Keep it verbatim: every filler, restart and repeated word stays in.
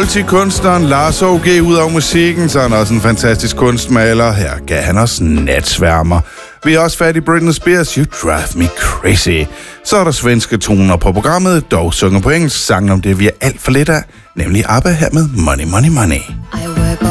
Multikunstneren Lars O G. Ud over musikken, så er han også en fantastisk kunstmaler. Her gav han os Natsværmer. Vi har også fat i Britney Spears, You Drive Me Crazy. Så er der svenske toner på programmet, dog synger på engelsk, sangen om det, vi er alt for lidt af, nemlig ABBA her med Money, Money, Money. I